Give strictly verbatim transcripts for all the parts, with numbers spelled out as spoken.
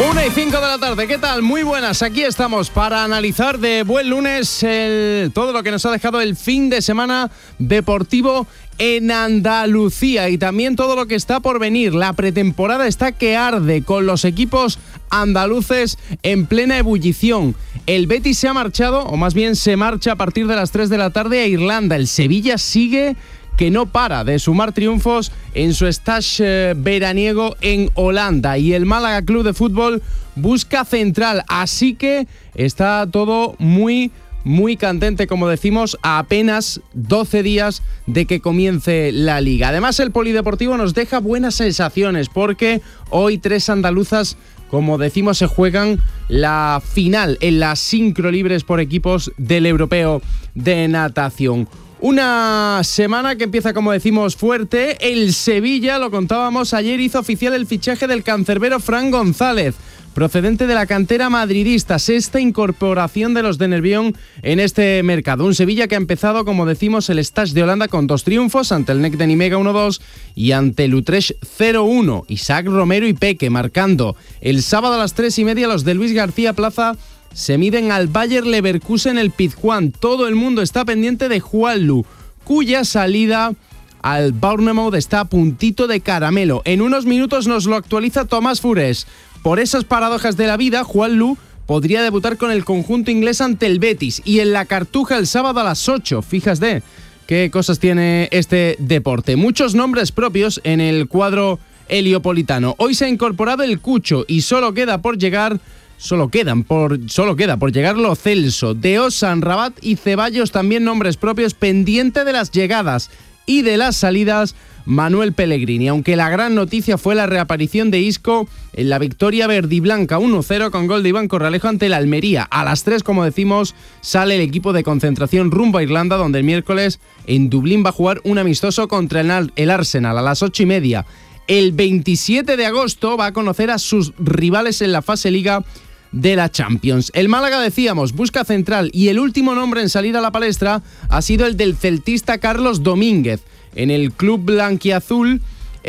una y cinco de la tarde, ¿qué tal? Muy buenas, aquí estamos para analizar de buen lunes el, todo lo que nos ha dejado el fin de semana deportivo en Andalucía y también todo lo que está por venir. La pretemporada está que arde con los equipos andaluces en plena ebullición. El Betis se ha marchado, o más bien se marcha a partir de las tres de la tarde a Irlanda. El Sevilla sigue que no para de sumar triunfos en su stage eh, veraniego en Holanda. Y el Málaga Club de Fútbol busca central, así que está todo muy... muy candente, como decimos, a apenas doce días de que comience la Liga. Además, el polideportivo nos deja buenas sensaciones porque hoy tres andaluzas, como decimos, se juegan la final en las sincro libres por equipos del Europeo de Natación. Una semana que empieza, como decimos, fuerte. El Sevilla, lo contábamos ayer, hizo oficial el fichaje del cancerbero Fran González, procedente de la cantera madridista, sexta incorporación de los de Nervión en este mercado. Un Sevilla que ha empezado, como decimos, el stage de Holanda con dos triunfos, ante el N E C de Nimega uno dos y ante el Utrecht cero uno. Isaac Romero y Peque marcando. El sábado a las tres y media los de Luis García Plaza se miden al Bayer Leverkusen el Pizjuán. Todo el mundo está pendiente de Juanlu, cuya salida al Bournemouth está a puntito de caramelo. En unos minutos nos lo actualiza Tomás Fures. Por esas paradojas de la vida, Juanlu podría debutar con el conjunto inglés ante el Betis y en la Cartuja el sábado a las ocho. Fíjate qué cosas tiene este deporte. Muchos nombres propios en el cuadro heliopolitano. Hoy se ha incorporado el Cucho y solo queda por llegar... Solo quedan por solo queda por llegar Lo Celso, de Osan, Rabat y Ceballos, también nombres propios, pendiente de las llegadas y de las salidas Manuel Pellegrini, aunque la gran noticia fue la reaparición de Isco en la victoria verdiblanca uno cero con gol de Iván Corralejo ante el Almería. A las tres, como decimos, sale el equipo de concentración rumbo a Irlanda, donde el miércoles en Dublín va a jugar un amistoso contra el Arsenal a las ocho y media. El veintisiete de agosto va a conocer a sus rivales en la fase Liga de la Champions. El Málaga, decíamos, busca central y el último nombre en salir a la palestra ha sido el del celtista Carlos Domínguez. En el club blanquiazul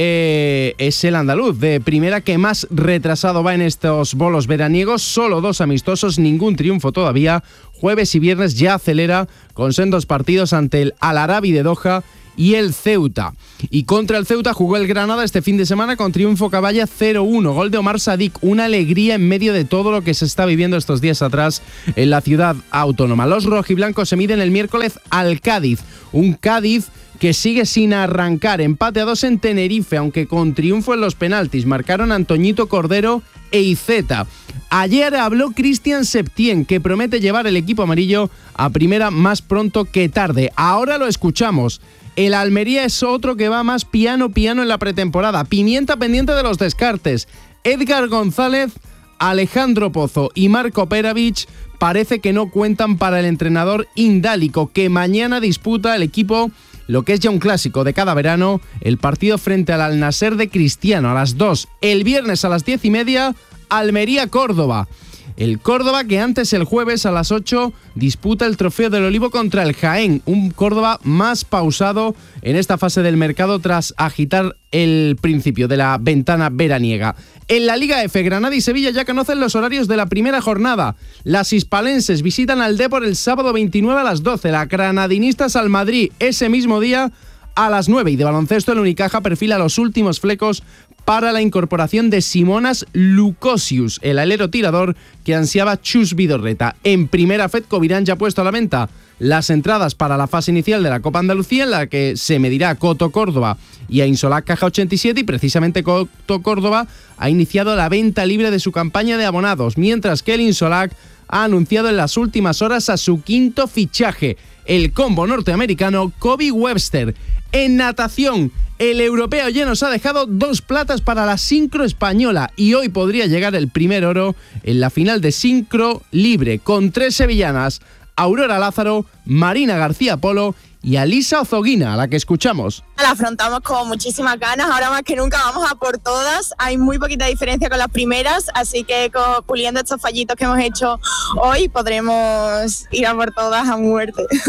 eh, es el andaluz de primera que más retrasado va en estos bolos veraniegos. Solo dos amistosos, ningún triunfo todavía. Jueves y viernes ya acelera con sendos partidos ante el Al Arabi de Doha y el Ceuta. Y contra el Ceuta jugó el Granada este fin de semana con triunfo caballa cero uno. Gol de Omar Sadik, una alegría en medio de todo lo que se está viviendo estos días atrás en la ciudad autónoma. Los rojiblancos se miden el miércoles al Cádiz. Un Cádiz que sigue sin arrancar. Empate a dos en Tenerife, aunque con triunfo en los penaltis. Marcaron Antoñito Cordero e Iceta. Ayer habló Cristian Septién, que promete llevar el equipo amarillo a primera más pronto que tarde. Ahora lo escuchamos. El Almería es otro que va más piano piano en la pretemporada. Pimienta pendiente de los descartes. Edgar González, Alejandro Pozo y Marco Peravich parece que no cuentan para el entrenador indálico, que mañana disputa el equipo lo que es ya un clásico de cada verano, el partido frente al Al-Nasser de Cristiano a las dos. El viernes a las diez y media, Almería-Córdoba. El Córdoba que antes, el jueves a las ocho, disputa el Trofeo del Olivo contra el Jaén. Un Córdoba más pausado en esta fase del mercado tras agitar el principio de la ventana veraniega. En la Liga F, Granada y Sevilla ya conocen los horarios de la primera jornada. Las hispalenses visitan al Depor el sábado veintinueve a las doce. La granadinistas al Madrid ese mismo día a las nueve. Y de baloncesto, el Unicaja perfila los últimos flecos para la incorporación de Simonas Lukosius, el alero tirador que ansiaba Chus Vidorreta. En primera, Fed Covirán ya ha puesto a la venta las entradas para la fase inicial de la Copa Andalucía, en la que se medirá a Coto Córdoba y a Insolac Caja ochenta y siete, y precisamente Coto Córdoba ha iniciado la venta libre de su campaña de abonados, mientras que el Insolac ha anunciado en las últimas horas a su quinto fichaje, el combo norteamericano Kobe Webster. En natación, el europeo ya nos ha dejado dos platas para la sincro española y hoy podría llegar el primer oro en la final de sincro libre con tres sevillanas, Aurora Lázaro, Marina García Polo y Alisa Ozoguina, a la que escuchamos. La afrontamos con muchísimas ganas, ahora más que nunca vamos a por todas, hay muy poquita diferencia con las primeras, así que puliendo estos fallitos que hemos hecho hoy podremos ir a por todas a muerte.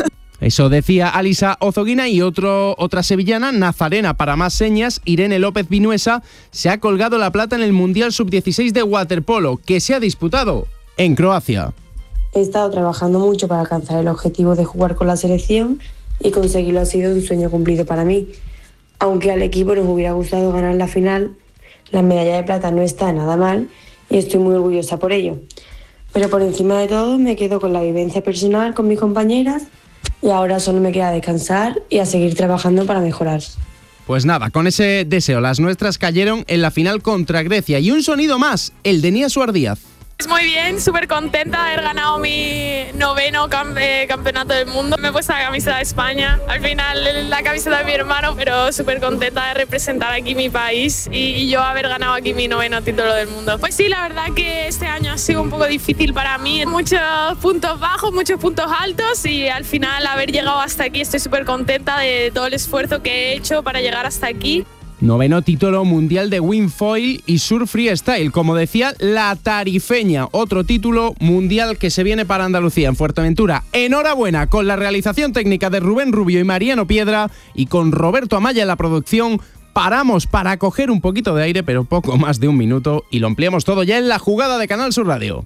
Eso decía Alisa Ozoguina. Y otro, otra sevillana, nazarena para más señas, Irene López Vinuesa, se ha colgado la plata en el Mundial sub dieciséis de waterpolo, que se ha disputado en Croacia. He estado trabajando mucho para alcanzar el objetivo de jugar con la selección y conseguirlo ha sido un sueño cumplido para mí. Aunque al equipo nos hubiera gustado ganar la final, la medalla de plata no está nada mal y estoy muy orgullosa por ello. Pero por encima de todo me quedo con la vivencia personal con mis compañeras y ahora solo me queda descansar y a seguir trabajando para mejorar. Pues nada, con ese deseo las nuestras cayeron en la final contra Grecia. Y un sonido más, el de Nia Suar Díaz. Muy bien, súper contenta de haber ganado mi noveno cam- eh, campeonato del mundo. Me he puesto la camiseta de España, al final la camiseta de mi hermano, pero súper contenta de representar aquí mi país y, y yo haber ganado aquí mi noveno título del mundo. Pues sí, la verdad que este año ha sido un poco difícil para mí, muchos puntos bajos, muchos puntos altos y al final haber llegado hasta aquí estoy súper contenta de todo el esfuerzo que he hecho para llegar hasta aquí. Noveno título mundial de windfoil y surf freestyle, como decía la tarifeña, otro título mundial que se viene para Andalucía en Fuerteventura. Enhorabuena, con la realización técnica de Rubén Rubio y Mariano Piedra y con Roberto Amaya en la producción. Paramos para coger un poquito de aire, pero poco más de un minuto, y lo ampliamos todo ya en la jugada de Canal Sur Radio.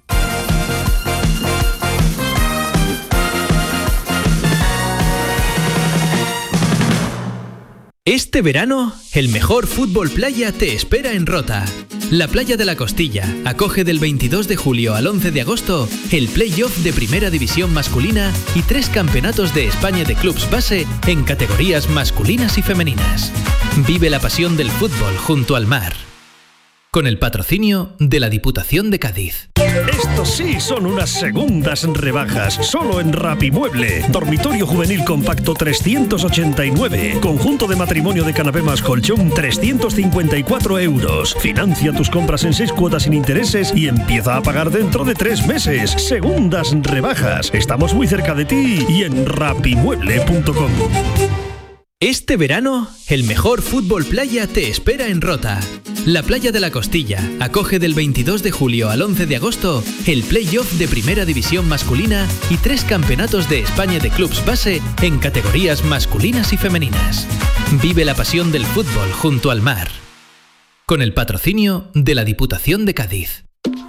Este verano, el mejor fútbol playa te espera en Rota. La Playa de la Costilla acoge del veintidós de julio al once de agosto el play-off de Primera División masculina y tres campeonatos de España de clubs base en categorías masculinas y femeninas. Vive la pasión del fútbol junto al mar. Con el patrocinio de la Diputación de Cádiz. Estos sí son unas segundas rebajas, solo en Rapimueble. Dormitorio juvenil compacto trescientos ochenta y nueve. Conjunto de matrimonio de canapé más colchón trescientos cincuenta y cuatro euros. Financia tus compras en seis cuotas sin intereses y empieza a pagar dentro de tres meses. Segundas rebajas. Estamos muy cerca de ti y en rapimueble punto com. Este verano, el mejor fútbol playa te espera en Rota. La Playa de la Costilla acoge del veintidós de julio al once de agosto el play-off de Primera División masculina y tres campeonatos de España de clubs base en categorías masculinas y femeninas. Vive la pasión del fútbol junto al mar. Con el patrocinio de la Diputación de Cádiz.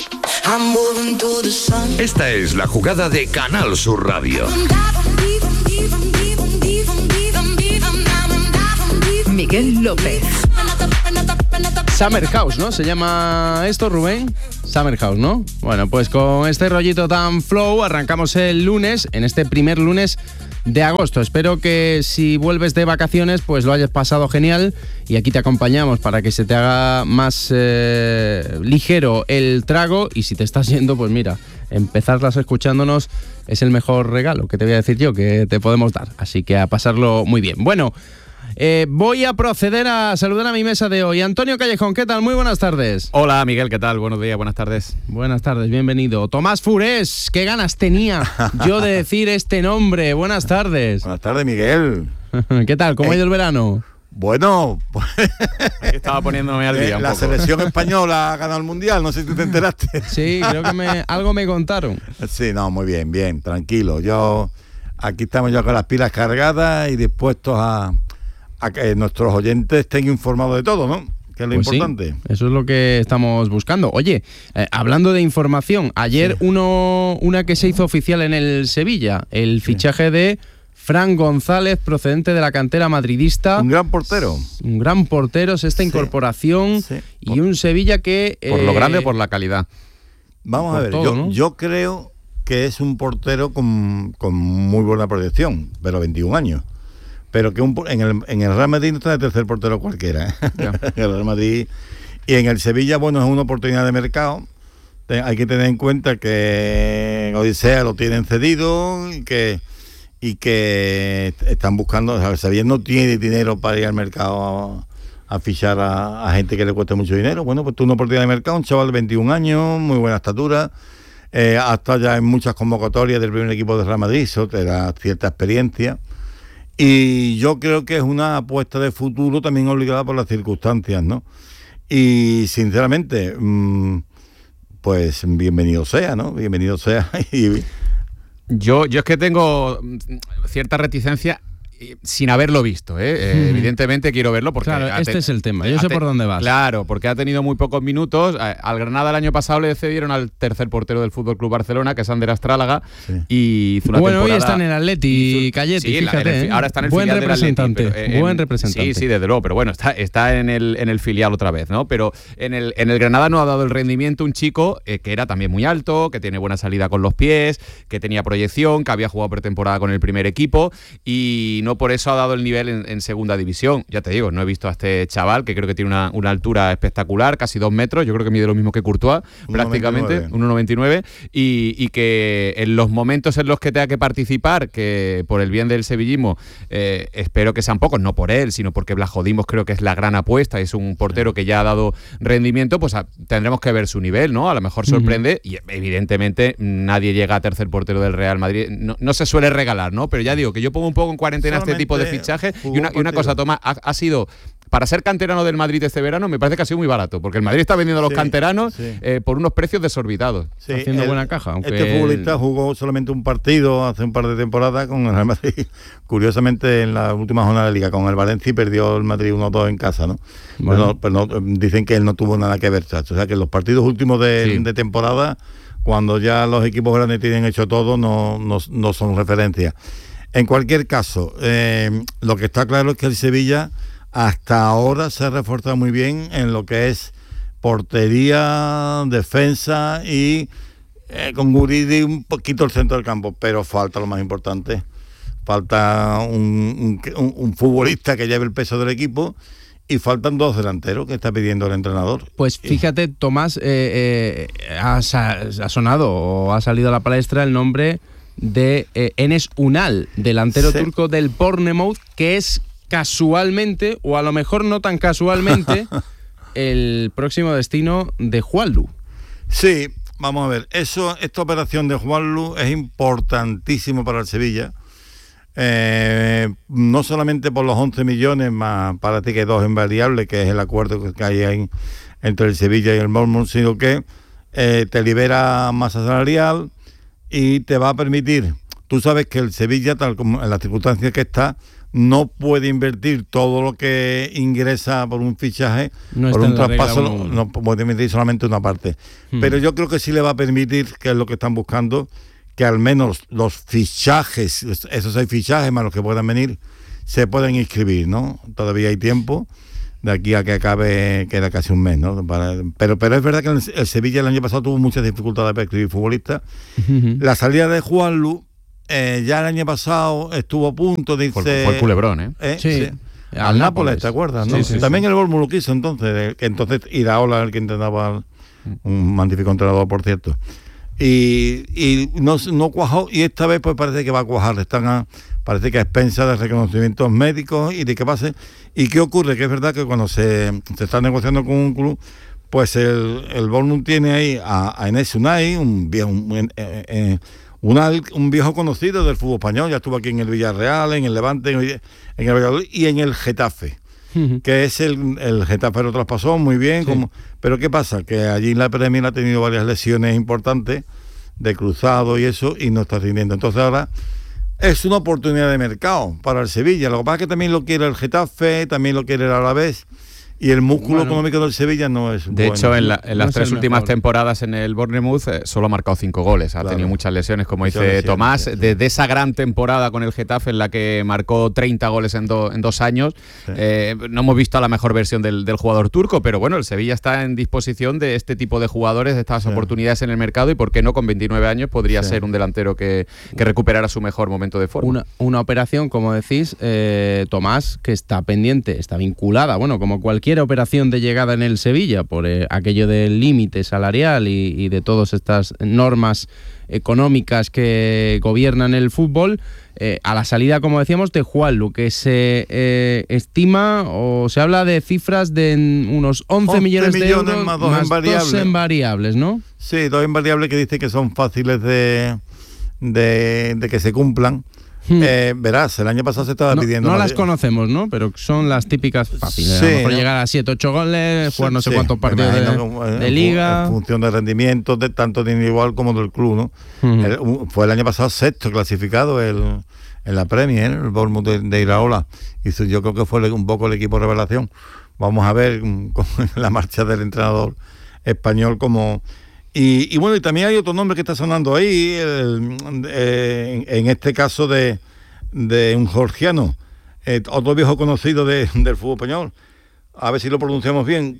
Esta es la jugada de Canal Sur Radio. Miguel López. Summer House, ¿no? Se llama esto, Rubén. Summer House, ¿no? Bueno, pues con este rollito tan flow arrancamos el lunes, en este primer lunes de agosto. Espero que si vuelves de vacaciones pues lo hayas pasado genial y aquí te acompañamos para que se te haga más eh, ligero el trago y si te estás yendo, pues mira, empezarlas escuchándonos es el mejor regalo que te voy a decir yo que te podemos dar. Así que a pasarlo muy bien. Bueno, Eh, voy a proceder a saludar a mi mesa de hoy. Antonio Callejón, ¿qué tal? Muy buenas tardes. Hola, Miguel, ¿qué tal? Buenos días, buenas tardes. Buenas tardes, bienvenido. Tomás Furés, qué ganas tenía yo de decir este nombre. Buenas tardes. Buenas tardes, Miguel. ¿Qué tal? ¿Cómo eh, ha ido el verano? Bueno, estaba poniéndome al día un la poco. Selección española ha ganado el Mundial, no sé si te enteraste. Sí, creo que me, algo me contaron. Sí, no, muy bien, bien, tranquilo. Yo, aquí estamos ya con las pilas cargadas y dispuestos a... a que nuestros oyentes estén informados de todo, ¿no? Que es lo pues importante. Sí, eso es lo que estamos buscando. Oye, eh, hablando de información, ayer sí. uno una que se hizo oficial en el Sevilla, el sí. fichaje de Fran González, procedente de la cantera madridista. Un gran portero. Un gran portero, es esta sí. incorporación sí. y por, un Sevilla que... Por eh, lo grande o por la calidad. Vamos a ver, todo, yo, ¿no? yo creo que es un portero con, con muy buena proyección, pero veintiún años. Pero que un, en, el, en el Real Madrid no está de tercer portero cualquiera, ¿eh? Yeah. El Real Madrid y en el Sevilla, bueno, es una oportunidad de mercado. Te, hay que tener en cuenta que Odisea lo tienen cedido y que y que están buscando, o sea, el Sevilla no tiene dinero para ir al mercado a, a fichar a, a gente que le cueste mucho dinero. Bueno, pues tú una oportunidad de mercado, un chaval de veintiún años, muy buena estatura, eh, hasta ya en muchas convocatorias del primer equipo de Real Madrid, eso te da cierta experiencia. Y yo creo que es una apuesta de futuro también obligada por las circunstancias, ¿no? Y sinceramente, mmm, pues bienvenido sea, ¿no? Bienvenido sea. Y Yo, yo es que tengo cierta reticencia sin haberlo visto, ¿eh? Eh, Mm. evidentemente quiero verlo porque... Claro, ha este ten- es el tema. Yo ha sé te- por dónde vas. Claro, porque ha tenido muy pocos minutos. A- Al Granada el año pasado le cedieron al tercer portero del Fútbol Club Barcelona, que es Ander Astrálaga, Sí. y hizo una Bueno, hoy temporada... está en el Atleti, Cayeti, Sí, la- fíjate. en el fi- ¿eh? ahora está en el Buen filial del Atleti, representante, pero, eh, buen en- representante. Sí, sí, desde luego, pero bueno, está, está en, el, en el filial otra vez, ¿no? Pero en el, en el Granada no ha dado el rendimiento un chico eh, que era también muy alto, que tiene buena salida con los pies, que tenía proyección, que había jugado pretemporada con el primer equipo y no por eso ha dado el nivel en, en segunda división. Ya te digo, no he visto a este chaval que creo que tiene una, una altura espectacular, casi dos metros, yo creo que mide lo mismo que Courtois, prácticamente, uno noventa y nueve, y, y que en los momentos en los que tenga que participar, que por el bien del sevillismo, eh, espero que sean pocos, no por él, sino porque Blajodimos creo que es la gran apuesta, es un portero que ya ha dado rendimiento, pues a, tendremos que ver su nivel, ¿no? A lo mejor sorprende, uh-huh. y evidentemente nadie llega a tercer portero del Real Madrid, no, no se suele regalar, ¿no? Pero ya digo, que yo pongo un poco en cuarentena Solamente este tipo de fichajes, y una, y una cosa, Tomás, ha, ha sido... Para ser canterano del Madrid este verano me parece que ha sido muy barato, porque el Madrid está vendiendo a los Sí, canteranos sí. eh, por unos precios desorbitados. Sí, Está haciendo el- buena caja. Aunque Este futbolista jugó solamente un partido hace un par de temporadas con el Real Madrid. Curiosamente, en la última jornada de Liga con el Valencia y perdió el Madrid uno dos en casa, ¿no? Bueno. Pero, no- pero no, dicen que él no tuvo nada que ver, chacho. O sea, que en los partidos últimos de, Sí. de temporada, cuando ya los equipos grandes tienen hecho todo, no, no, no son referencias. En cualquier caso, eh, lo que está claro es que el Sevilla hasta ahora se ha reforzado muy bien en lo que es portería, defensa y eh, con Guridi un poquito el centro del campo, pero falta lo más importante, falta un, un, un futbolista que lleve el peso del equipo y faltan dos delanteros que está pidiendo el entrenador. Pues fíjate, Tomás, eh, eh, ha, sa- ha sonado o ha salido a la palestra el nombre de eh, Enes Unal, delantero Sí. turco del Bournemouth, que es casualmente, o a lo mejor no tan casualmente, el próximo destino de Juanlu. Sí, vamos a ver, eso, esta operación de Juanlu es importantísimo para el Sevilla, eh, no solamente por los once millones, más para ti que dos en variable, que es el acuerdo que hay ahí entre el Sevilla y el Bournemouth, sino que eh, te libera masa salarial y te va a permitir, tú sabes que el Sevilla, tal como en las circunstancias que está, no puede invertir todo lo que ingresa por un fichaje, No por está un en la regla traspaso, uno uno. no puede invertir solamente una parte. Hmm. Pero yo creo que sí le va a permitir, que es lo que están buscando, que al menos los fichajes, esos seis fichajes más los que puedan venir, se pueden inscribir, ¿no? Todavía hay tiempo, de aquí a que acabe, queda casi un mes, ¿no? Para, pero, pero es verdad que el, el Sevilla el año pasado tuvo muchas dificultades para escribir futbolistas. La salida de Juanlu, eh, ya el año pasado estuvo a punto de irse... Fue, fue el culebrón, ¿eh? ¿eh? Sí. Sí. Al Nápoles, ¿te acuerdas? ¿no? Sí, sí, También el Bournemouth lo quiso entonces, eh, que entonces Iraola el que intentaba, un magnífico entrenador, por cierto. Y, y no, no cuajó, y esta vez pues parece que va a cuajar. Están a, parece que a expensas de reconocimientos médicos y de que pase. ¿Y qué ocurre? Que es verdad que cuando se, se está negociando con un club, pues el, el Bournemouth tiene ahí a, a Enes Unai, un viejo, un, eh, eh, una, un viejo conocido del fútbol español, ya estuvo aquí en el Villarreal, en el Levante, en el, en el Valladolid y en el Getafe, que es el, el Getafe lo traspasó muy bien, Sí. como, pero ¿qué pasa? Que allí en la Premier ha tenido varias lesiones importantes de cruzado y eso, y no está rindiendo. Entonces ahora es una oportunidad de mercado para el Sevilla. Lo que pasa es que también lo quiere el Getafe, también lo quiere el Alavés, y el músculo Bueno. económico del Sevilla no es De bueno. hecho, en, la- en las No es tres el últimas mejor. temporadas en el Bournemouth eh, solo ha marcado cinco goles. Ha Claro. tenido muchas lesiones, como Muchas dice lesiones, Tomás. sí, sí. Desde esa gran temporada con el Getafe en la que marcó treinta goles en, do- en dos años, Sí. eh, no hemos visto a la mejor versión del, del jugador turco, pero bueno, el Sevilla está en disposición de este tipo de jugadores, de estas Sí. oportunidades en el mercado y por qué no con veintinueve años podría Sí. ser un delantero que, que recuperara su mejor momento de forma. Una, una operación, como decís, eh, Tomás, que está pendiente, está vinculada, bueno, como cualquier operación de llegada en el Sevilla, por eh, aquello del límite salarial y, y de todas estas normas económicas que gobiernan el fútbol, eh, a la salida, como decíamos, de Juanlu, que se eh, estima o se habla de cifras de en unos once, once millones de millones euros más dos en variable. dos en variables, ¿no? Sí, dos invariables que dice que son fáciles de, de, de que se cumplan. Hmm. Eh, verás, el año pasado se estaba no, pidiendo... No las conocemos, ¿no? Pero son las típicas fáciles. Sí, a lo mejor ¿no? llegar a siete, ocho goles, jugar no sé sí, cuántos partidos de, como, de liga... En función de rendimientos, de, tanto de individual como del club, ¿no? Uh-huh. el, fue el año pasado sexto clasificado el, en la Premier, el Bournemouth de, de Iraola. Y yo creo que fue un poco el equipo revelación. Vamos a ver con la marcha del entrenador español como... Y, y bueno, y también hay otro nombre que está sonando ahí, el, eh, en, en este caso de, de un georgiano, eh, otro viejo conocido de, del fútbol español, a ver si lo pronunciamos bien,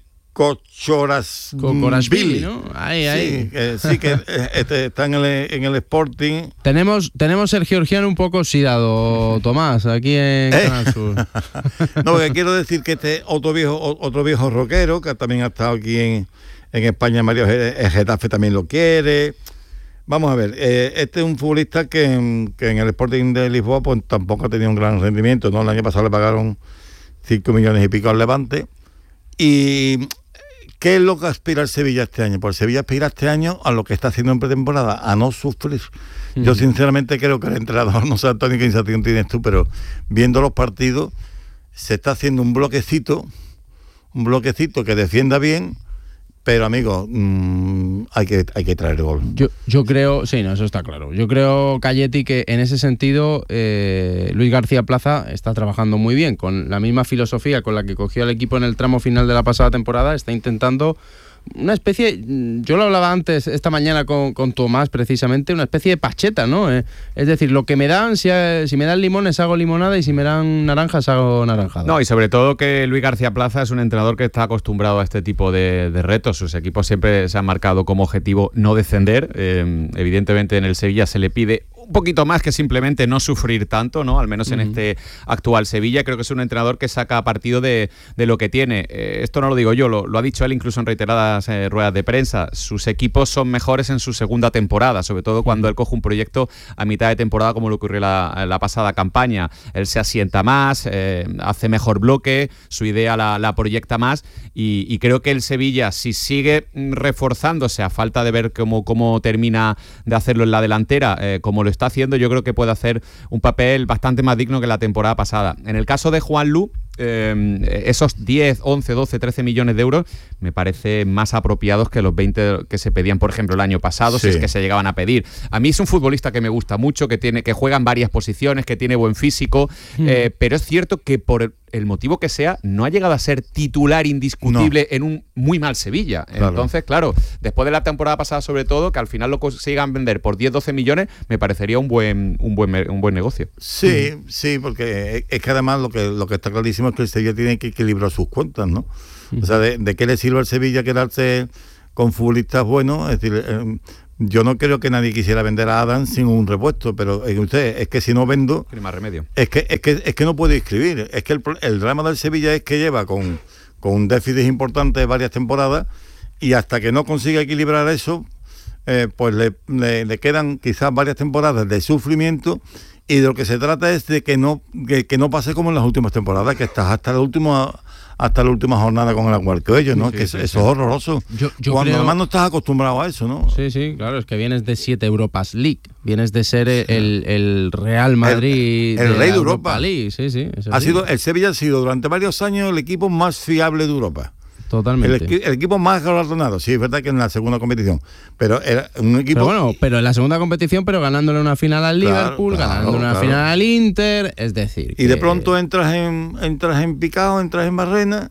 Kochorashvili, ¿no? Ahí, ahí. Sí, eh, sí que este, está en el, en el Sporting. Tenemos, tenemos el georgiano un poco oxidado, Tomás, aquí en ¿Eh? Canal Sur. No, porque quiero decir que este otro viejo, otro viejo rockero, que también ha estado aquí en... En España Mario el Getafe también lo quiere. Vamos a ver, eh, este es un futbolista que, que en el Sporting de Lisboa pues tampoco ha tenido un gran rendimiento, ¿no? El año pasado le pagaron cinco millones y pico al Levante. ¿Y qué es lo que aspira el Sevilla este año? Pues el Sevilla aspira este año a lo que está haciendo en pretemporada, a no sufrir. Mm. Yo sinceramente creo que el entrenador, no sé Antonio qué sensación tienes tú, pero viendo los partidos se está haciendo un bloquecito, un bloquecito que defienda bien. Pero, amigo, mmm, hay que hay que traer el gol. Yo, yo creo, sí, no, eso está claro. Yo creo, Calletti, que en ese sentido eh, Luis García Plaza está trabajando muy bien, con la misma filosofía con la que cogió al equipo en el tramo final de la pasada temporada, está intentando una especie, yo lo hablaba antes esta mañana con, con Tomás precisamente, una especie de pacheta, ¿no? Eh, es decir, lo que me dan, si, si me dan limones hago limonada y si me dan naranjas hago naranjada. No, y sobre todo que Luis García Plaza es un entrenador que está acostumbrado a este tipo de, de retos. Sus equipos siempre se han marcado como objetivo no descender. Eh, evidentemente en el Sevilla se le pide un poquito más que simplemente no sufrir tanto, ¿no? Al menos en uh-huh. este actual Sevilla. Creo que es un entrenador que saca partido de, de lo que tiene. Eh, esto no lo digo yo, lo, lo ha dicho él incluso en reiteradas eh, ruedas de prensa. Sus equipos son mejores en su segunda temporada, sobre todo cuando él coge un proyecto a mitad de temporada como lo ocurrió la, la pasada campaña. Él se asienta más, eh, hace mejor bloque, su idea la, la proyecta más y, y creo que el Sevilla, si sigue reforzándose a falta de ver cómo, cómo termina de hacerlo en la delantera, eh, como lo está haciendo, yo creo que puede hacer un papel bastante más digno que la temporada pasada. En el caso de Juanlu, eh, esos diez, once, doce, trece millones de euros me parece más apropiados que los veinte que se pedían, por ejemplo, el año pasado, sí. si es que se llegaban a pedir. A mí es un futbolista que me gusta mucho, que tiene, que juega en varias posiciones, que tiene buen físico, mm. eh, pero es cierto que por el motivo que sea, no ha llegado a ser titular indiscutible no. en un muy mal Sevilla. Claro. Entonces, claro, después de la temporada pasada, sobre todo, que al final lo consigan vender por diez, doce millones, me parecería un buen, un buen, un buen negocio. Sí, mm. sí, porque es que además lo que, lo que está clarísimo es que el Sevilla tiene que equilibrar sus cuentas, ¿no? Mm. O sea, ¿de, de qué le sirve al Sevilla quedarse con futbolistas buenos? Es decir, eh, yo no creo que nadie quisiera vender a Adam sin un repuesto, pero eh, usted, es que si no vendo... Tiene más remedio. Es que, es que, es que no puede inscribir. Es que el, el drama del Sevilla es que lleva con, con un déficit importante de varias temporadas y hasta que no consiga equilibrar eso, eh, pues le, le, le quedan quizás varias temporadas de sufrimiento. Y de lo que se trata es de que no que, que no pase como en las últimas temporadas, que estás hasta la última hasta la última jornada con el Aguarcuello, ¿no? Sí, sí, que sí, eso sí. es horroroso. Yo, yo Cuando creo... además no estás acostumbrado a eso, ¿no? Sí, sí, claro, es que vienes de siete Europas League, vienes de ser el, el Real Madrid, el, el de rey de Europa. Europa League, sí, sí. Ha sido, el Sevilla ha sido durante varios años el equipo más fiable de Europa. Totalmente. El, el equipo más galardonado, sí, es verdad que en la segunda competición, pero era un equipo... Pero bueno, pero en la segunda competición, pero ganándole una final al claro, Liverpool, claro, ganándole una claro. final al Inter, es decir... Y que... de pronto entras en entras en picado, entras en barrena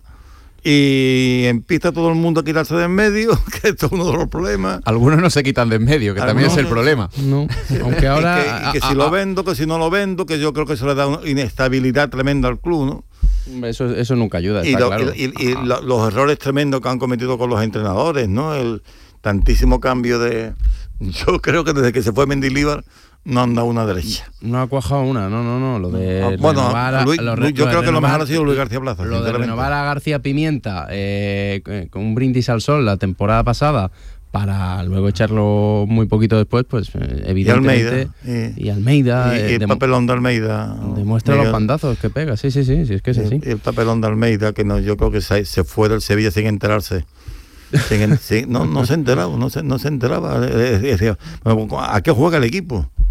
y empieza todo el mundo a quitarse de en medio, que esto es uno de los problemas. Algunos no se quitan de en medio, que Algunos también es el problema. No, aunque ahora... y que, y que a, si a, lo vendo, que si no lo vendo, que yo creo que eso le da una inestabilidad tremenda al club, ¿no? Eso, eso nunca ayuda, y, está lo, claro. y, y, y lo, los errores tremendos que han cometido con los entrenadores, ¿no? El tantísimo cambio de... Yo creo que desde que se fue Mendilibar no han dado una derecha. No ha cuajado una, no, no, no. Lo de ah, bueno, a, Luis, lo, Luis, yo lo creo que renovar, lo mejor ha sido Luis García Plaza. Lo de renovar a García Pimienta eh, con un brindis al sol la temporada pasada para luego echarlo muy poquito después, pues evidentemente... Y Almeida. Y, y Almeida... Y, y el papelón de Almeida. Demuestra Miguel. Los bandazos que pega, sí, sí, sí, sí es que es así. Y el papelón de Almeida, que no, yo creo que se, se fue del Sevilla sin enterarse. Sin, sin, no, no se enteraba, no se, no se enteraba. Decía, ¿a qué juega el equipo?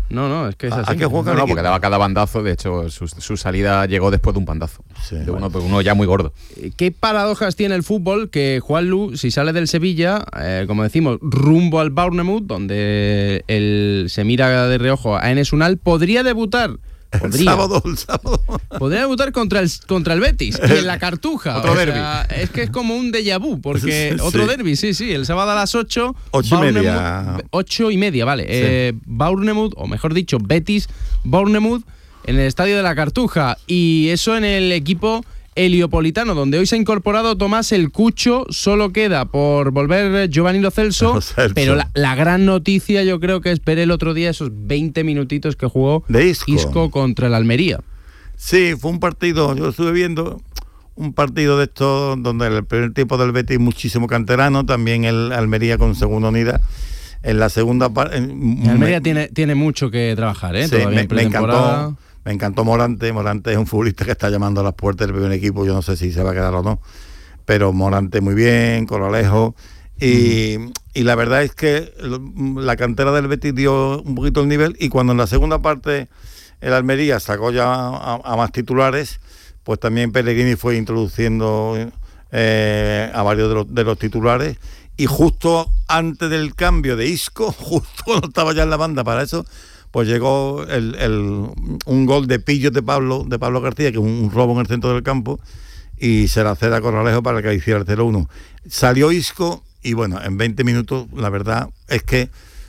No, no, es que es así. ¿A qué juega? No, no, porque daba cada bandazo. De hecho, su, su salida llegó después de un bandazo. Sí, de uno, uno ya muy gordo. ¿Qué paradojas tiene el fútbol? Que Juanlu, si sale del Sevilla, eh, como decimos, rumbo al Bournemouth, donde él se mira de reojo a Enes Unal, podría debutar. Podría. El sábado, el sábado. Podría debutar contra el, contra el Betis y en la Cartuja. Otro o derbi. Sea, es que es como un déjà vu, porque Sí. otro derbi, sí, sí. El sábado a las ocho. Ocho y media. Ocho y media, vale. Sí. Eh, Bournemouth, o mejor dicho, Betis, Bournemouth, en el estadio de la Cartuja. Y eso en el equipo heliopolitano, donde hoy se ha incorporado Tomás el Cucho. Solo queda por volver Giovanni Lo Celso, Lo Celso. pero la, la gran noticia yo creo que es ver el otro día esos veinte minutitos que jugó De Isco. Isco contra el Almería. Sí, fue un partido, yo estuve viendo un partido de estos donde el primer tiempo del Betis muchísimo canterano, también el Almería con segunda unidad. En la segunda parte... Almería tiene, tiene mucho que trabajar, ¿eh? Sí, Todavía me, en me encantó, pretemporada. me encantó Morante. Morante es un futbolista que está llamando a las puertas del primer equipo. Yo no sé si se va a quedar o no, pero Morante muy bien, Coralejo. Y, mm. y la verdad es que la cantera del Betis dio un poquito el nivel, y cuando en la segunda parte el Almería sacó ya a, a más titulares, pues también Pellegrini fue introduciendo eh, a varios de los, de los titulares. Y justo antes del cambio de Isco, justo cuando estaba ya en la banda para eso, pues llegó el, el, un gol de pillos de Pablo, de Pablo García, que es un robo en el centro del campo, y se la cede a Corralejo para que hiciera el cero uno. Salió Isco y bueno, en veinte minutos, la verdad es que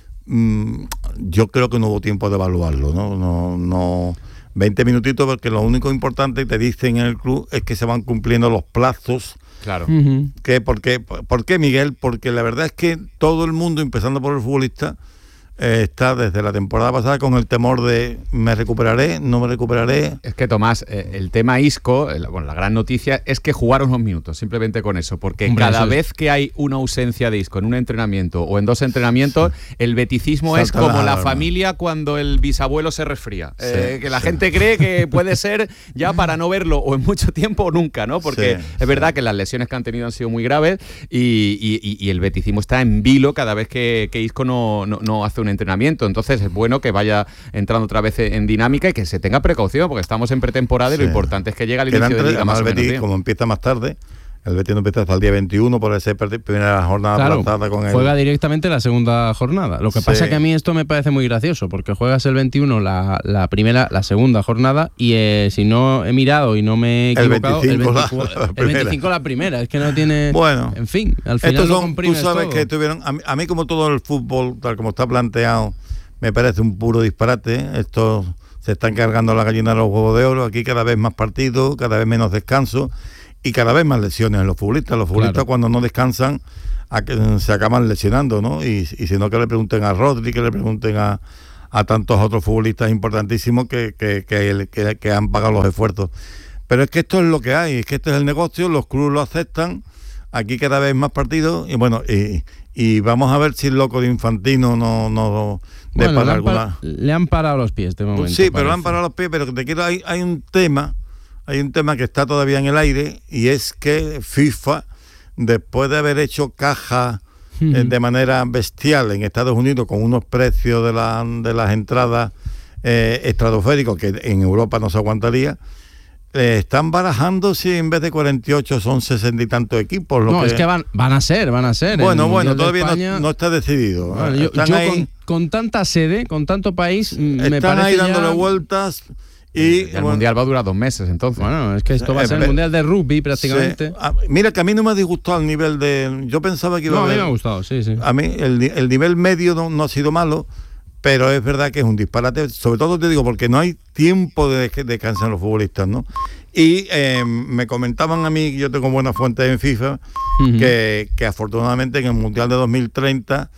mmm, yo creo que no hubo tiempo de evaluarlo, ¿no? No, no veinte minutitos, porque lo único importante que te dicen en el club es que se van cumpliendo los plazos. Claro. Uh-huh. ¿Qué, por, qué, ¿Por qué, Miguel? Porque la verdad es que todo el mundo, empezando por el futbolista, eh, está desde la temporada pasada con el temor de ¿me recuperaré? ¿No me recuperaré? Es que, Tomás, eh, el tema Isco, el, bueno, la gran noticia es que jugaron unos minutos, simplemente con eso, porque Hombre, cada eso vez es... que hay una ausencia de Isco en un entrenamiento o en dos entrenamientos, sí. el beticismo Salta es como la, la familia cuando el bisabuelo se resfría. Sí, eh, que la sí. gente cree que puede ser ya para no verlo o en mucho tiempo o nunca, ¿no? Porque sí, es verdad sí. que las lesiones que han tenido han sido muy graves y, y, y, y el beticismo está en vilo cada vez que, que Isco no, no, no hace un entrenamiento. Entonces es bueno que vaya entrando otra vez en dinámica y que se tenga precaución, porque estamos en pretemporada y sí. lo importante es que llegue al inicio entre, de liga más o menos bien. Como empieza más tarde, el Betis no empieza hasta el día veintiuno por esa primera jornada claro, plantada con él. Juega directamente la segunda jornada. Lo que sí. pasa es que a mí esto me parece muy gracioso, porque juegas el veintiuno la, la primera, la segunda jornada, y eh, si no he mirado y no me he equivocado, el veinticinco, el veinticinco, la, la el veinticinco la primera. Es que no tiene... Bueno, en fin, al final estos lo son, comprimes tú sabes todo. que tuvieron... A mí, a mí como todo el fútbol, tal como está planteado, me parece un puro disparate. Esto se están cargando la gallina de los huevos de oro. Aquí cada vez más partidos, cada vez menos descanso y cada vez más lesiones en los futbolistas. Los futbolistas claro. cuando no descansan a que, se acaban lesionando, ¿no? Y, y si no, que le pregunten a Rodri, que le pregunten a, a tantos otros futbolistas importantísimos que, que, que, que, que han pagado los esfuerzos. Pero es que esto es lo que hay, es que este es el negocio, los clubes lo aceptan. Aquí cada vez más partidos y bueno, y, y vamos a ver si el loco de Infantino no, no bueno, para le, han alguna... par- le han parado los pies de momento. Pues sí, pero parece. le han parado los pies, pero te quiero, hay, hay un tema, hay un tema que está todavía en el aire, y es que FIFA, después de haber hecho caja hmm. eh, de manera bestial en Estados Unidos con unos precios de, la, de las entradas eh, estratosféricos que en Europa no se aguantaría, Eh, están barajando si en vez de cuarenta y ocho son sesenta y tantos equipos. Lo no, que... es que van, van a ser, van a ser. Bueno, bueno, todavía no, no está decidido. Bueno, yo yo ahí, con, con tanta sede, con tanto país, están me parece ahí dándole ya... vueltas. Y el bueno, Mundial va a durar dos meses, entonces. Bueno, es que esto va a ser el Mundial de rugby prácticamente. Sí. A, mira, que a mí no me ha disgustado el nivel de... Yo pensaba que iba no, a haber... a mí me ha gustado, sí, sí. A mí el, el nivel medio no, no ha sido malo, pero es verdad que es un disparate. Sobre todo te digo, porque no hay tiempo de descansar los futbolistas, ¿no? Y eh, me comentaban a mí, yo tengo buenas fuentes en FIFA, uh-huh. que, que afortunadamente en el Mundial de dos mil treinta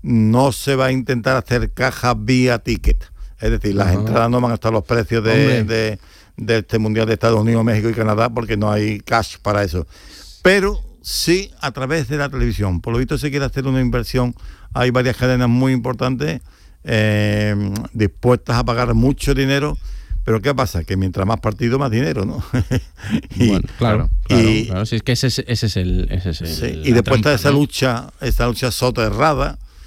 no se va a intentar hacer caja vía ticket. Es decir, las uh-huh. entradas no van a estar los precios de, de, de este Mundial de Estados Unidos, México y Canadá, porque no hay cash para eso. Pero sí a través de la televisión. Por lo visto se quiere hacer una inversión. Hay varias cadenas muy importantes eh, dispuestas a pagar mucho dinero. Pero ¿qué pasa? Que mientras más partido, más dinero, ¿no? y, bueno, claro, claro, y, claro. Si es que ese, ese es el... Ese es el sí, y después está esa ¿no? lucha, esa lucha soterrada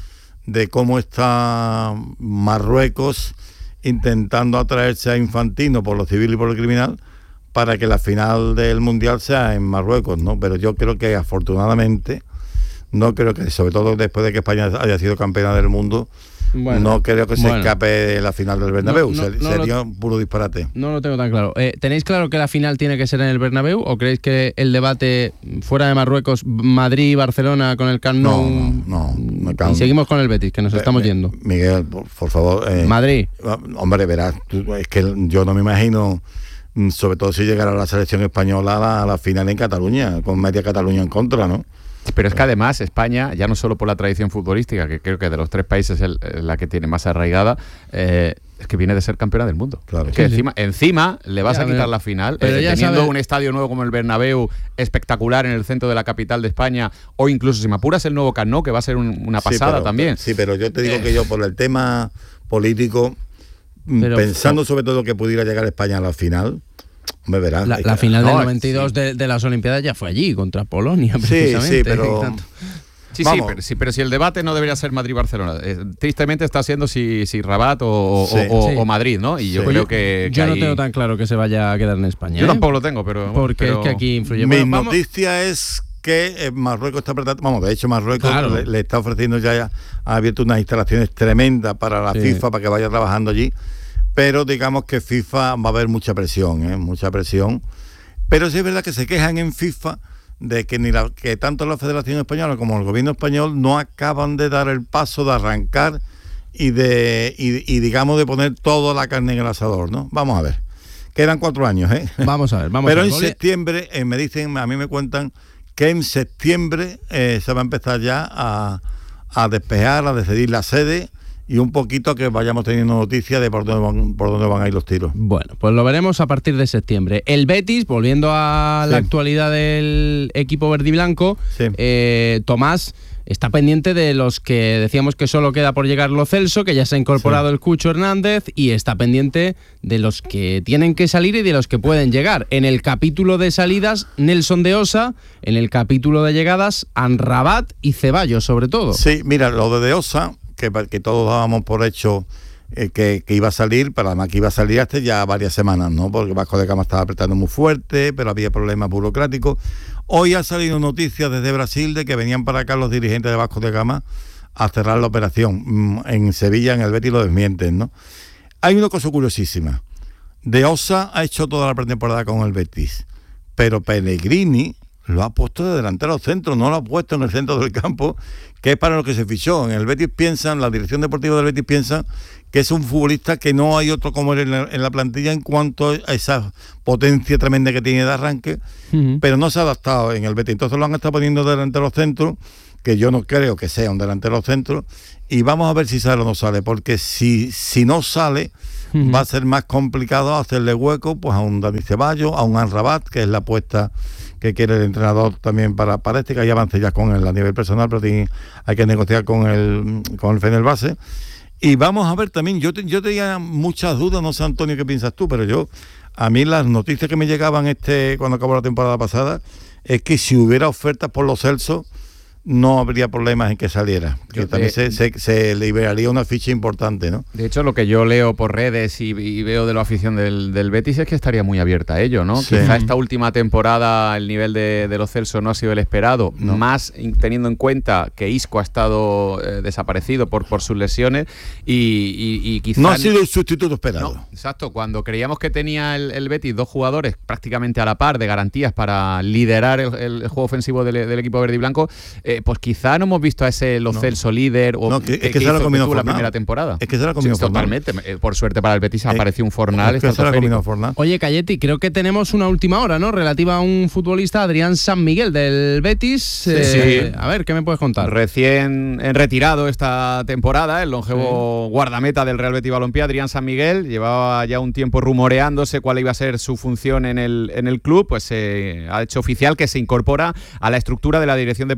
de cómo está Marruecos intentando atraerse a Infantino por lo civil y por lo criminal para que la final del Mundial sea en Marruecos, ¿no? Pero yo creo que afortunadamente, no creo que, sobre todo después de que España haya sido campeona del mundo, bueno, no creo que se bueno. escape de la final del Bernabéu. No, no, Ser, no sería lo, un puro disparate. No lo tengo tan claro. Eh, ¿Tenéis claro que la final tiene que ser en el Bernabéu o creéis que el debate fuera de Marruecos, Madrid y Barcelona con el Camp Nou? No, no. no, no y seguimos con el Betis, que nos eh, estamos yendo. Miguel, por, por favor. Eh, Madrid. Hombre, verás, tú, es que yo no me imagino, sobre todo si llegara la selección española a la, a la final en Cataluña, con media Cataluña en contra, ¿no? Pero es que además España, ya no solo por la tradición futbolística, que creo que de los tres países es la que tiene más arraigada, eh, es que viene de ser campeona del mundo. Claro. Es que sí, encima, sí. encima le vas ya, a quitar la final, eh, teniendo sabe... un estadio nuevo como el Bernabéu, espectacular en el centro de la capital de España, o incluso si me apuras el nuevo Camp Nou, que va a ser un, una pasada sí, pero, también. Sí, pero yo te digo eh. que yo por el tema político, pero, pensando pero... sobre todo que pudiera llegar España a la final, me verás. La, la final no, del noventa y dos sí. de, de las Olimpiadas ya fue allí, contra Polonia, precisamente. Sí, sí, pero... Sí, sí, pero, sí, pero si el debate no debería ser Madrid-Barcelona, eh, tristemente está siendo si, si Rabat o, sí, o, sí. o Madrid, ¿no? Y yo sí. creo que, que Yo no ahí... tengo tan claro que se vaya a quedar en España. Yo ¿eh? tampoco lo tengo, pero... Porque pero... es que aquí influye. Mi bueno, vamos... noticia es que Marruecos está apretando, vamos, de hecho Marruecos claro. le, le está ofreciendo ya, ha abierto unas instalaciones tremendas para la sí. FIFA, para que vaya trabajando allí, pero digamos que FIFA va a haber mucha presión, ¿eh? mucha presión. Pero sí es verdad que se quejan en FIFA de que ni la, que tanto la Federación Española como el gobierno español no acaban de dar el paso de arrancar y de y, y digamos de poner toda la carne en el asador, ¿no? Vamos a ver. Quedan cuatro años, ¿eh? Vamos a ver, vamos Pero a ver. en septiembre, eh, me dicen, a mí me cuentan que en septiembre eh, se va a empezar ya a, a despejar, a decidir la sede y un poquito que vayamos teniendo noticias de por dónde van, por dónde van a ir los tiros. Bueno, pues lo veremos a partir de septiembre. El Betis, volviendo a sí. la actualidad del equipo verde y blanco, sí. eh, Tomás está pendiente de los que decíamos que solo queda por llegar Lo Celso, que ya se ha incorporado sí. el Cucho Hernández, y está pendiente de los que tienen que salir y de los que pueden llegar. En el capítulo de salidas, Nelson de Osa; en el capítulo de llegadas, Amrabat y Ceballos, sobre todo. Sí, mira, lo de De Osa, que, que todos dábamos por hecho eh, que, que iba a salir, pero además que iba a salir hasta ya varias semanas, ¿no? Porque Vasco de Gama estaba apretando muy fuerte, pero había problemas burocráticos. Hoy ha salido noticias desde Brasil de que venían para acá los dirigentes de Vasco de Gama a cerrar la operación. En Sevilla, en el Betis, lo desmienten, ¿no? Hay una cosa curiosísima. De Osa ha hecho toda la pretemporada con el Betis, pero Pellegrini lo ha puesto de delantero centro, no lo ha puesto en el centro del campo, que es para lo que se fichó. En el Betis piensan, la dirección deportiva del Betis piensa que es un futbolista que no hay otro como él en la, en la plantilla en cuanto a esa potencia tremenda que tiene de arranque, uh-huh. pero no se ha adaptado en el Betis. Entonces lo han estado poniendo de delantero centro, que yo no creo que sea un delantero centro, y vamos a ver si sale o no sale, porque si, si no sale, uh-huh. va a ser más complicado hacerle hueco pues a un Dani Ceballos, a un Amrabat, que es la apuesta que quiere el entrenador también para, para este, que hay avance ya con él a nivel personal, pero tiene, hay que negociar con el, con el Fenerbahce. Y vamos a ver también, yo, te, yo tenía muchas dudas, no sé Antonio qué piensas tú, pero yo, a mí las noticias que me llegaban este cuando acabó la temporada pasada, es que si hubiera ofertas por Lo Celso, no habría problemas en que saliera, que yo, también eh, se, se, se liberaría una ficha importante, ¿no? De hecho, lo que yo leo por redes y, y veo de la afición del, del Betis es que estaría muy abierta a ello, ¿no? Sí. Quizá esta última temporada el nivel de, de Lo Celso no ha sido el esperado, no. más teniendo en cuenta que Isco ha estado eh, desaparecido por, por sus lesiones y, y, y quizá... No ha sido el sustituto esperado. No, exacto, cuando creíamos que tenía el, el Betis dos jugadores prácticamente a la par de garantías para liderar el, el juego ofensivo del, del equipo verde y blanco, eh, pues quizá no hemos visto a ese Lo Celso no. líder o no, que, que, es que, que se hizo la, tú la primera temporada. Es que se la comido sí, totalmente. Por suerte para el Betis apareció un Fornal. Es que se la comido Fornal. Oye, Cayeti, creo que tenemos una última hora, ¿no? Relativa a un futbolista, Adrián San Miguel, del Betis. Sí, eh, sí. A ver, ¿qué me puedes contar? Recién retirado esta temporada, el longevo sí. guardameta del Real Betis Balompié, Adrián San Miguel, llevaba ya un tiempo rumoreándose cuál iba a ser su función en el, en el club, pues eh, ha hecho oficial que se incorpora a la estructura de la dirección deportiva del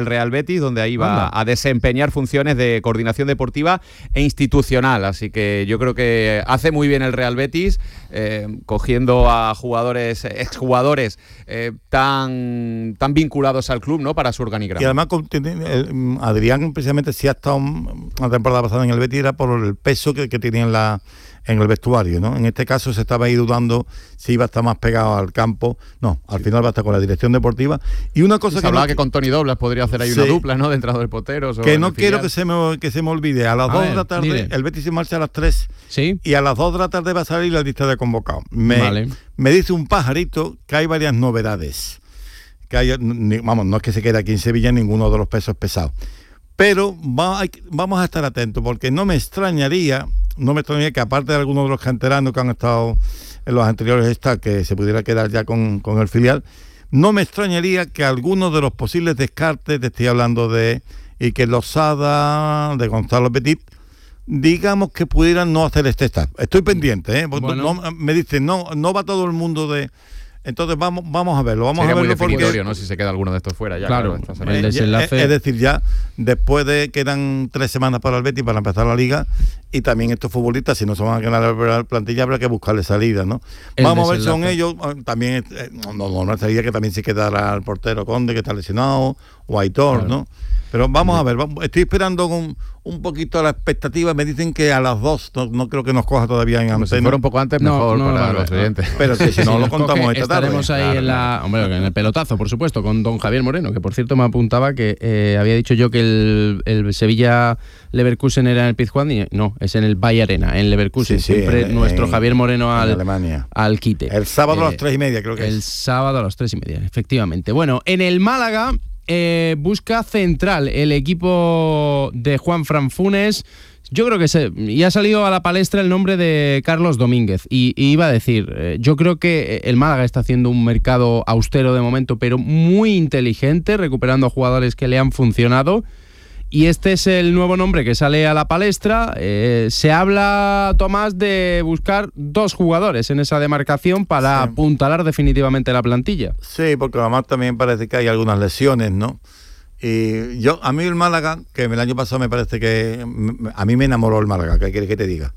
Real Betis, donde ahí va Anda. a desempeñar funciones de coordinación deportiva e institucional. Así que yo creo que hace muy bien el Real Betis, eh, cogiendo a jugadores, exjugadores eh, tan, tan vinculados al club, ¿no? Para su organigrama. Y además Adrián precisamente sí ha estado una temporada pasada en el Betis, era por el peso que, que tenía en la en el vestuario, ¿no? En este caso se estaba ahí dudando si iba a estar más pegado al campo. No, al final va a estar con la dirección deportiva. Y una cosa se que hablaba no, que con Tony Doblas podría hacer ahí sí, una dupla, ¿no? De entrenador de porteros. Que no quiero que se me que se me olvide. A las a dos ver, de la tarde, dile. El Betis se marcha a las tres. Sí. Y a las dos de la tarde va a salir la lista de convocados. Me, vale. me dice un pajarito que hay varias novedades. Que hay, ni, vamos, no es que se quede aquí en Sevilla ninguno de los pesos pesados. Pero va, hay, vamos a estar atentos, porque no me extrañaría, no me extrañaría que aparte de algunos de los canteranos que han estado en los anteriores esta, que se pudiera quedar ya con, con el filial, no me extrañaría que algunos de los posibles descartes, te estoy hablando de Iker Losada, de Gonzalo Petit, digamos que pudieran no hacer este staff. Estoy pendiente, ¿eh? Bueno. No, me dicen, no, no va todo el mundo de... Entonces vamos vamos a verlo, vamos Sería a verlo muy definitorio, porque, ¿no? Si se queda alguno de estos fuera ya. Claro, claro el desenlace. Es, es decir, ya después de quedan tres semanas para el Betis para empezar la liga, y también estos futbolistas, si no se van a quedar en la plantilla, habrá que buscarle salida, ¿no? El vamos desenlace. A ver, son ellos, también, eh, no, no, no sería que también se quedara el portero Conde, que está lesionado, o Aitor, claro. ¿no? Pero vamos sí. a ver, vamos, estoy esperando con un poquito la expectativa. Me dicen que a las dos, no, no creo que nos coja todavía en antena. Si fuera un poco antes, mejor no, no, para no, los oyentes. Pero que si no si lo contamos esta tarde. Estaremos ahí claro, en la, hombre, en el pelotazo, por supuesto, con don Javier Moreno, que por cierto me apuntaba que eh, había dicho yo que el, el Sevilla Leverkusen era en el Pizjuán, y no, es en el Valle Arena, en Leverkusen. Sí, sí, Siempre en, nuestro en, Javier Moreno al, Alemania. al quite. El sábado eh, a las tres y media, creo que el es. El sábado a las tres y media, efectivamente. Bueno, en el Málaga. Eh, busca central el equipo de Juanfran Funes. Yo creo que se, ya ha salido a la palestra el nombre de Carlos Domínguez y, y iba a decir, eh, yo creo que el Málaga está haciendo un mercado austero de momento, pero muy inteligente, recuperando jugadores que le han funcionado. Y este es el nuevo nombre que sale a la palestra. Eh, se habla, Tomás, de buscar dos jugadores en esa demarcación para sí. apuntalar definitivamente la plantilla. Sí, porque además también parece que hay algunas lesiones, ¿no? Y yo, a mí el Málaga, que el año pasado me parece que... A mí me enamoró el Málaga, ¿qué quieres que te diga?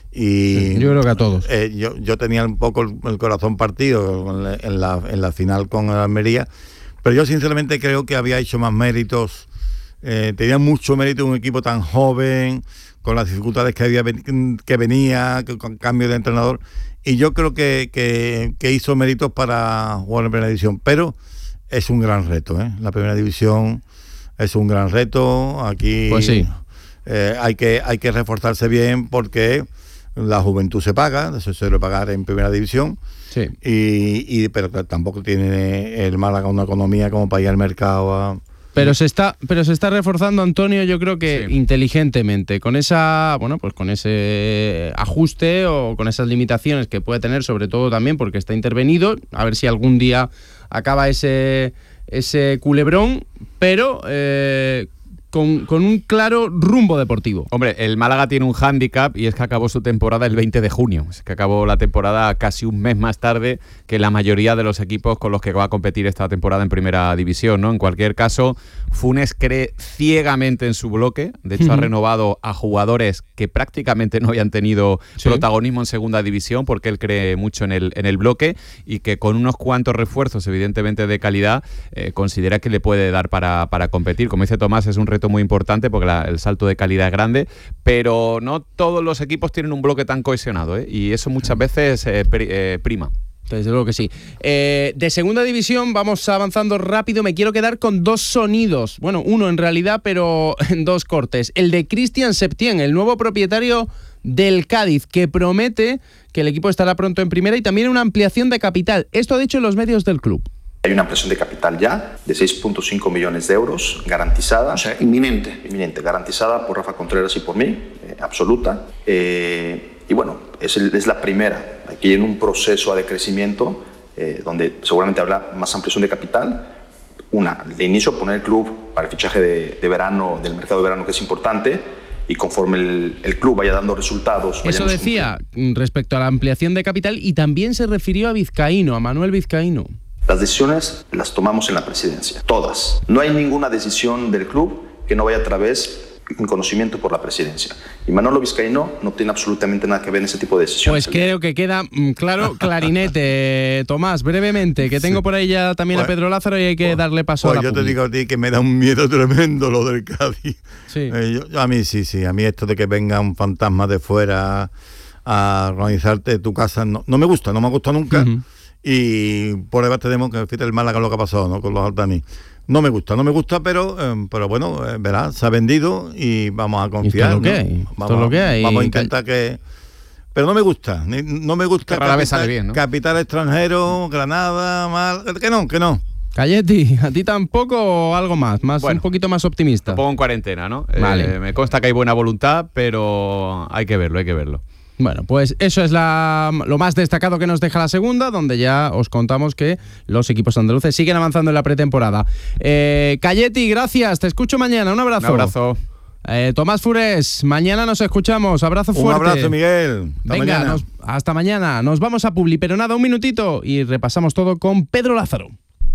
Y yo creo que a todos. Eh, yo, yo tenía un poco el, el corazón partido en la, en, la, en la final con el Almería, pero yo sinceramente creo que había hecho más méritos. Eh, tenía mucho mérito un equipo tan joven, con las dificultades que había que venía, con cambio de entrenador, y yo creo que, que, que hizo méritos para jugar en primera división, pero es un gran reto, ¿eh? La primera división es un gran reto, aquí pues sí. eh, hay que hay que reforzarse bien porque la juventud se paga, eso se debe pagar en primera división, sí. y, y pero tampoco tiene el Málaga una economía como para ir al mercado a... Pero se está, pero se está reforzando, Antonio, yo creo que sí. inteligentemente, con esa, bueno, pues con ese ajuste o con esas limitaciones que puede tener, sobre todo también porque está intervenido, a ver si algún día acaba ese, ese culebrón, pero eh, con, con un claro rumbo deportivo. Hombre, el Málaga tiene un hándicap y es que acabó su temporada el veinte de junio. Es que acabó la temporada casi un mes más tarde que la mayoría de los equipos con los que va a competir esta temporada en primera división, ¿no? En cualquier caso, Funes cree ciegamente en su bloque. De hecho, uh-huh. ha renovado a jugadores que prácticamente no habían tenido sí. protagonismo en segunda división, porque él cree mucho en el, en el bloque y que con unos cuantos refuerzos, evidentemente de calidad, eh, considera que le puede dar para, para competir. Como dice Tomás, es un reto muy importante porque la, el salto de calidad es grande, pero no todos los equipos tienen un bloque tan cohesionado, ¿eh? Y eso muchas veces eh, pri, eh, prima. Desde luego que sí. Eh, de segunda división vamos avanzando rápido. Me quiero quedar con dos sonidos. Bueno, uno en realidad, pero en dos cortes. El de Cristian Septién, el nuevo propietario del Cádiz, que promete que el equipo estará pronto en primera y también una ampliación de capital. Esto ha dicho en los medios del club. Hay una ampliación de capital ya de seis punto cinco millones de euros garantizada. O sea, inminente. Inminente, garantizada por Rafa Contreras y por mí, eh, absoluta. Eh, y bueno, es, el, es la primera. Aquí en un proceso de crecimiento eh, donde seguramente habrá más ampliación de capital. Una, de inicio poner el club para el fichaje de, de verano, del mercado de verano, que es importante. Y conforme el, el club vaya dando resultados... Eso decía cumpliendo. Respecto a la ampliación de capital, y también se refirió a Vizcaíno, a Manuel Vizcaíno. Las decisiones las tomamos en la presidencia, todas. No hay ninguna decisión del club que no vaya a través en conocimiento por la presidencia. Y Manolo Vizcaíno no tiene absolutamente nada que ver en ese tipo de decisiones. Pues creo que queda claro, clarinete. Tomás, brevemente, que tengo sí. por ahí ya también pues, a Pedro Lázaro y hay que pues, darle paso pues a la yo publi. Te digo a ti que me da un miedo tremendo lo del Cádiz. Sí. Eh, yo, a mí sí, sí. A mí esto de que venga un fantasma de fuera a organizarte tu casa, no, no me gusta, no me ha gustado nunca. Uh-huh. Y por ahí tenemos que fíjate el Málaga lo que ha pasado, ¿no? Con los Altaní. No me gusta, no me gusta, pero eh, pero bueno, eh, verás, se ha vendido y vamos a confiar. ¿Y esto es lo que ¿no? hay? Vamos, ¿Esto es lo que hay? Vamos a intentar que... Pero no me gusta, no me gusta capital, vez sale bien, ¿no? capital extranjero, Granada, mal, que no, que no. Calletti, ¿a ti tampoco o algo más? más bueno, un poquito más optimista. Te pongo en cuarentena, ¿no? Vale. Eh, me consta que hay buena voluntad, pero hay que verlo, hay que verlo. Bueno, pues eso es la, lo más destacado que nos deja la segunda, donde ya os contamos que los equipos andaluces siguen avanzando en la pretemporada. Eh, Calletti, gracias, te escucho mañana, un abrazo. Un abrazo. Eh, Tomás Fures, mañana nos escuchamos, abrazo fuerte. Un abrazo, Miguel. Hasta Venga, mañana. Nos, hasta mañana. Nos vamos a Publi, pero nada, un minutito y repasamos todo con Pedro Lázaro.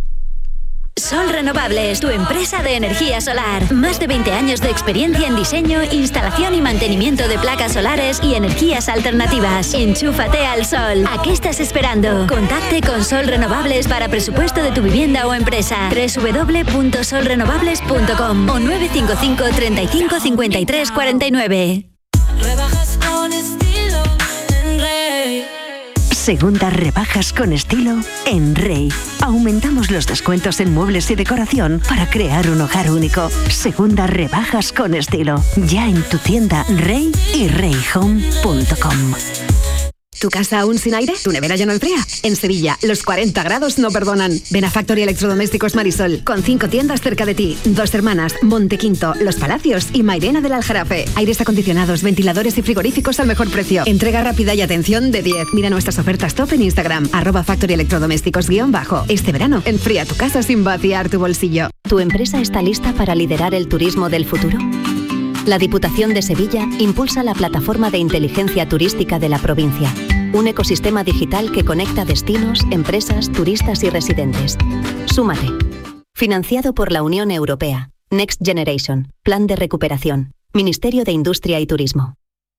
Sol Renovables, tu empresa de energía solar. Más de veinte años de experiencia en diseño, instalación y mantenimiento de placas solares y energías alternativas. Enchúfate al sol. ¿A qué estás esperando? Contacte con Sol Renovables para presupuesto de tu vivienda o empresa. doble u doble u doble u punto sol renovables punto com o nueve cinco cinco, treinta y cinco, cincuenta y tres, cuarenta y nueve. Rebajas con estilo en Rey. Segundas rebajas con estilo en Rey. Aumentamos los descuentos en muebles y decoración para crear un hogar único. Segundas rebajas con estilo. Ya en tu tienda Rey y rey home punto com. ¿Tu casa aún sin aire? ¿Tu nevera ya no enfría? En Sevilla, los cuarenta grados no perdonan. Ven a Factory Electrodomésticos Marisol, con cinco tiendas cerca de ti. Dos Hermanas, Montequinto, Los Palacios y Mairena del Aljarafe. Aires acondicionados, ventiladores y frigoríficos al mejor precio. Entrega rápida y atención de diez. Mira nuestras ofertas top en Instagram, arroba Factory Electrodomésticos guión bajo. Este verano, enfría tu casa sin vaciar tu bolsillo. ¿Tu empresa está lista para liderar el turismo del futuro? La Diputación de Sevilla impulsa la plataforma de inteligencia turística de la provincia, un ecosistema digital que conecta destinos, empresas, turistas y residentes. Súmate. Financiado por la Unión Europea. Next Generation. Plan de recuperación. Ministerio de Industria y Turismo.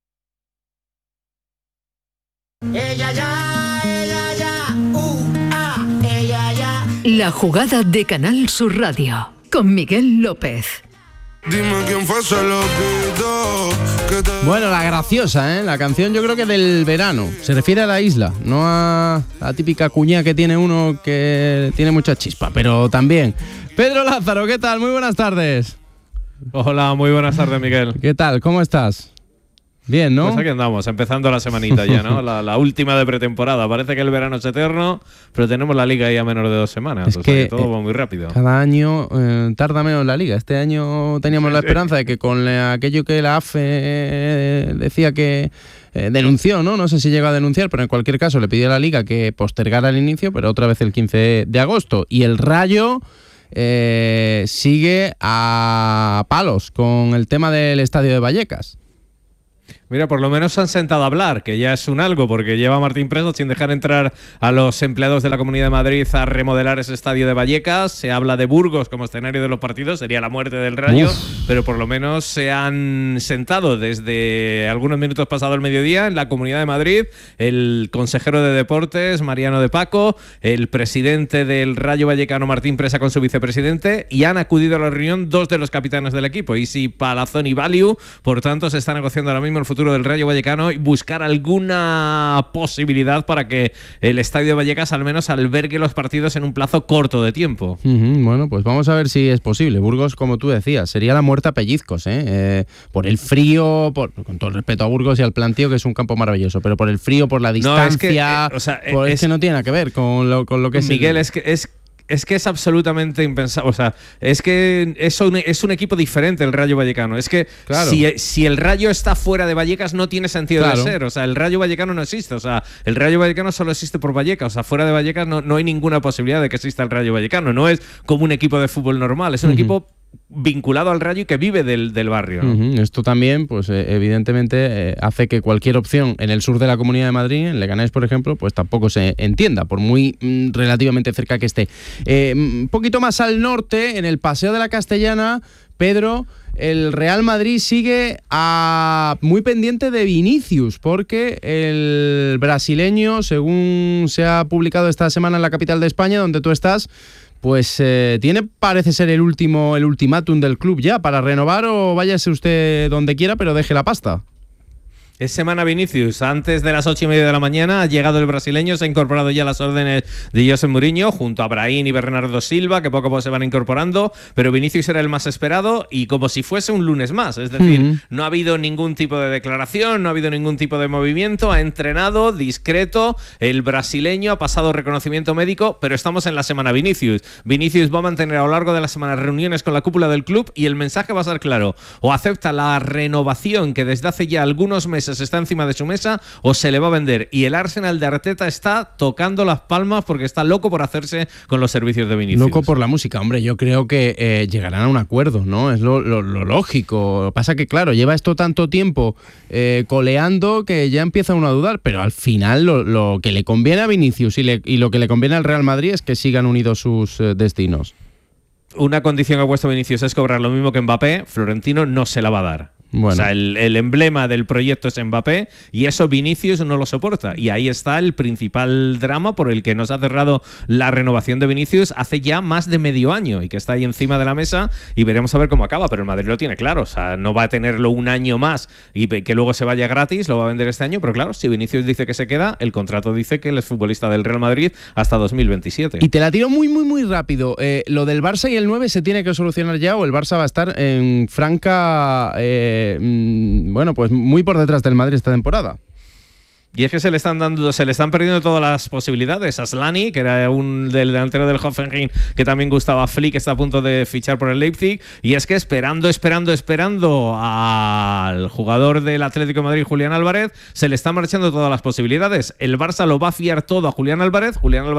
Ella ya, ella ya, uh, ah, ella ya. La jugada de Canal Sur Radio con Miguel López. Dime quién fue ese loquito que te... Bueno, la graciosa, ¿eh? La canción yo creo que del verano. Se refiere a la isla, no a la típica cuña que tiene uno que tiene mucha chispa, pero también. Pedro Lázaro, ¿qué tal? Muy buenas tardes. Hola, muy buenas tardes, Miguel. ¿Qué tal? ¿Cómo estás? Bien, ¿no? Pues aquí andamos, empezando la semanita ya, ¿no? La, la última de pretemporada. Parece que el verano es eterno, pero tenemos la liga ya menos de dos semanas. Es o que, sea que todo eh, va muy rápido. Cada año eh, tarda menos la liga. Este año teníamos la esperanza de que con la, aquello que la A F E eh, decía que eh, denunció, ¿no? No sé si llegó a denunciar, pero en cualquier caso le pidió a la liga que postergara el inicio, pero otra vez el quince de agosto. Y el Rayo eh, sigue a palos con el tema del estadio de Vallecas. Mira, por lo menos se han sentado a hablar, que ya es un algo, porque lleva Martín Preso sin dejar entrar a los empleados de la Comunidad de Madrid a remodelar ese estadio de Vallecas. Se habla de Burgos como escenario de los partidos, sería la muerte del Rayo, Uf. pero por lo menos se han sentado desde algunos minutos pasado el mediodía en la Comunidad de Madrid el consejero de Deportes, Mariano de Paco, el presidente del Rayo Vallecano, Martín Presa, con su vicepresidente, y han acudido a la reunión dos de los capitanes del equipo, Isi Palazón y Valiu. Por tanto, se está negociando ahora mismo el futuro del Rayo Vallecano y buscar alguna posibilidad para que el estadio de Vallecas al menos albergue los partidos en un plazo corto de tiempo. Uh-huh, bueno, pues vamos a ver si es posible. Burgos, como tú decías, sería la muerte a pellizcos, ¿eh? Eh, por el frío, por, con todo el respeto a Burgos y al Plantío, que es un campo maravilloso, pero por el frío, por la distancia, no, es que, eh, o sea, por, es, es que no tiene nada que ver con lo, con lo que es Miguel, el... es que es Es que es absolutamente impensable. O sea, es que es un, es un equipo diferente el Rayo Vallecano. Es que claro. si, si el Rayo está fuera de Vallecas no tiene sentido claro. de ser. O sea, el Rayo Vallecano no existe. O sea, el Rayo Vallecano solo existe por Vallecas. O sea, fuera de Vallecas no, no hay ninguna posibilidad de que exista el Rayo Vallecano. No es como un equipo de fútbol normal. Es un uh-huh. equipo vinculado al Rayo y que vive del, del barrio, ¿no? Uh-huh. Esto también, pues eh, evidentemente, eh, hace que cualquier opción en el sur de la Comunidad de Madrid, en Leganés, por ejemplo, pues tampoco se entienda, por muy mm, relativamente cerca que esté. Eh, un poquito más al norte, en el Paseo de la Castellana, Pedro, el Real Madrid sigue a, muy pendiente de Vinicius, porque el brasileño, según se ha publicado esta semana en la capital de España, donde tú estás, pues eh, tiene, parece ser, el último el ultimátum del club ya para renovar, o váyase usted donde quiera, pero deje la pasta. Es semana Vinicius. Antes de las ocho y media de la mañana ha llegado el brasileño, se ha incorporado ya a las órdenes de José Mourinho, junto a Brahim y Bernardo Silva, que poco a poco se van incorporando, pero Vinicius era el más esperado y como si fuese un lunes más. Es decir, uh-huh. no ha habido ningún tipo de declaración, no ha habido ningún tipo de movimiento, ha entrenado discreto, el brasileño ha pasado reconocimiento médico, pero estamos en la semana Vinicius. Vinicius va a mantener a lo largo de la semana reuniones con la cúpula del club y el mensaje va a ser claro: o acepta la renovación que desde hace ya algunos meses está encima de su mesa, o se le va a vender. Y el Arsenal de Arteta está tocando las palmas porque está loco por hacerse con los servicios de Vinicius. Loco por la música. Hombre, yo creo que eh, llegarán a un acuerdo, ¿no? Es lo, lo, lo lógico. Lo que pasa que, claro, lleva esto tanto tiempo eh, coleando que ya empieza uno a dudar, pero al final lo, lo que le conviene a Vinicius y, le, y lo que le conviene al Real Madrid es que sigan unidos sus eh, destinos. Una condición que ha puesto Vinicius es cobrar lo mismo que Mbappé. Florentino no se la va a dar. Bueno. O sea, el, el emblema del proyecto es Mbappé y eso Vinicius no lo soporta. Y ahí está el principal drama por el que nos ha cerrado la renovación de Vinicius hace ya más de medio año y que está ahí encima de la mesa y veremos a ver cómo acaba. Pero el Madrid lo tiene claro. O sea, no va a tenerlo un año más y que luego se vaya gratis, lo va a vender este año. Pero claro, si Vinicius dice que se queda, el contrato dice que él es futbolista del Real Madrid hasta dos mil veintisiete. Y te la tiro muy, muy, muy rápido. Eh, lo del Barça y el nueve se tiene que solucionar ya, o el Barça va a estar en franca... Eh, bueno, pues muy por detrás del Madrid esta temporada. Y es que se le están dando, se le están perdiendo todas las posibilidades. Aslani, que era un del delantero del Hoffenheim, que también gustaba a Flick, está a punto de fichar por el Leipzig. Y es que esperando, esperando, esperando al jugador del Atlético de Madrid, Julián Álvarez, se le están marchando todas las posibilidades. El Barça lo va a fiar todo a Julián Álvarez. Julián Álvarez